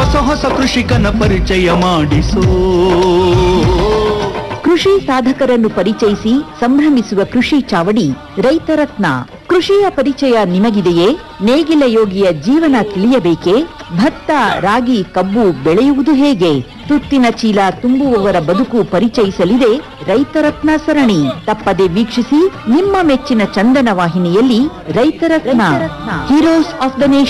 ಹೊಸ ಹೊಸ ಕೃಷಿಕನ ಪರಿಚಯ ಮಾಡಿಸೋ ಕೃಷಿ ಸಾಧಕರನ್ನು ಪರಿಚಯಿಸಿ ಸಂಭ್ರಮಿಸುವ ಕೃಷಿ ಚಾವಡಿ ರೈತರತ್ನ. ಕೃಷಿಯ ಪರಿಚಯ ನಿಮಗಿದೆಯೇ? ನೇಗಿಲ ಯೋಗಿಯ ಜೀವನ ತಿಳಿಯಬೇಕೇ? ಭತ್ತ, ರಾಗಿ, ಕಬ್ಬು ಬೆಳೆಯುವುದು ಹೇಗೆ? ತುತ್ತಿನ ಚೀಲ ತುಂಬುವವರ ಬದುಕು ಪರಿಚಯಿಸಲಿದೆ ರೈತರತ್ನ ಸರಣಿ. ತಪ್ಪದೆ ವೀಕ್ಷಿಸಿ ನಿಮ್ಮ ಮೆಚ್ಚಿನ ಚಂದನ ವಾಹಿನಿಯಲ್ಲಿ ರೈತರತ್ನ, ಹೀರೋಸ್ ಆಫ್ ದ ನೇಷನ್.